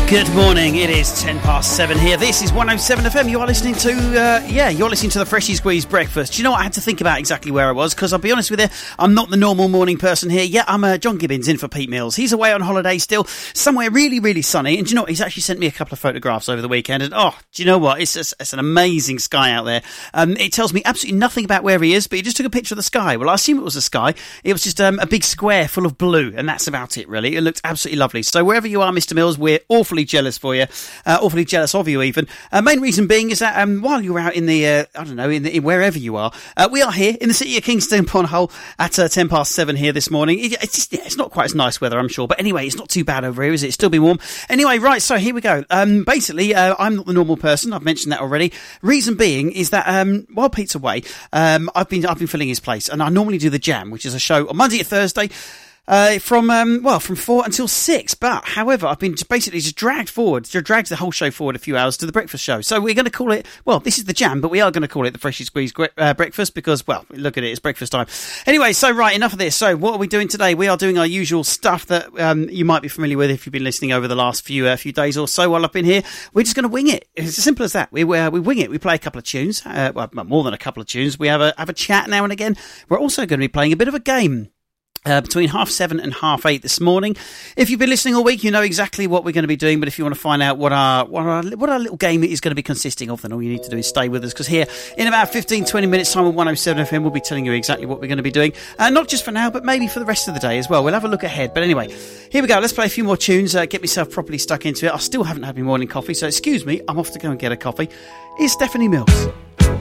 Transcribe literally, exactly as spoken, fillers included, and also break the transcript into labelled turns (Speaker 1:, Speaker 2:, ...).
Speaker 1: Good morning, it is ten past seven here. This is one oh seven F M. You are listening to, uh, yeah, you're listening to the Freshly Squeezed Breakfast. Do you know what? I had to think about exactly where I was, because I'll be honest with you, I'm not the normal morning person here. Yeah, I'm uh, John Gibbons in for Pete Mills. He's away on holiday still, somewhere really, really sunny. And do you know what? He's actually sent me a couple of photographs over the weekend. And oh, do you know what? It's just, it's an amazing sky out there. Um, it tells me absolutely nothing about where he is, but he just took a picture of the sky. Well, I assume it was the sky. It was just um, a big square full of blue, and that's about it, really. It looked absolutely lovely. So wherever you are, Mister Mills, we're awfully jealous for you. Uh, awfully jealous of you, even. Uh, main reason being is that um, while you're out in the, uh, I don't know, in, the, in wherever you are, uh, we are here in the city of Kingston upon Hull at uh, ten past seven here this morning. It, it's just, yeah, it's not quite as nice weather, I'm sure, but anyway, it's not too bad over here, is it? It's still been warm. Anyway, right, so here we go. Um, basically, uh, I'm not the normal person. I've mentioned that already. Reason being is that um, while Pete's away, um, I've been I've been filling his place, and I normally do the Jam, which is a show on Monday to Thursday. Uh, from, um, well, from four until six. But, however, I've been just basically just dragged forward, just dragged the whole show forward a few hours to the breakfast show. So we're going to call it, well, this is the Jam, but we are going to call it the Freshly Squeezed uh, Breakfast because, well, look at it, it's breakfast time. Anyway, so, right, enough of this. So, what are we doing today? We are doing our usual stuff that um, you might be familiar with if you've been listening over the last few uh, few days or so while I've been here. We're just going to wing it. It's as simple as that. We uh, we wing it. We play a couple of tunes, uh, well, more than a couple of tunes. We have a, have a chat now and again. We're also going to be playing a bit of a game. Uh, between half seven and half eight this morning. If you've been listening all week, you know exactly what we're going to be doing. But if you want to find out what our what our what our little game is going to be consisting of, then all you need to do is stay with us. Because here, in about fifteen, twenty minutes time on one oh seven F M, we'll be telling you exactly what we're going to be doing. Uh, not just for now, but maybe for the rest of the day as well. We'll have a look ahead. But anyway, here we go. Let's play a few more tunes. Uh, get myself properly stuck into it. I still haven't had my morning coffee, so excuse me. I'm off to go and get a coffee. Here's Stephanie Mills.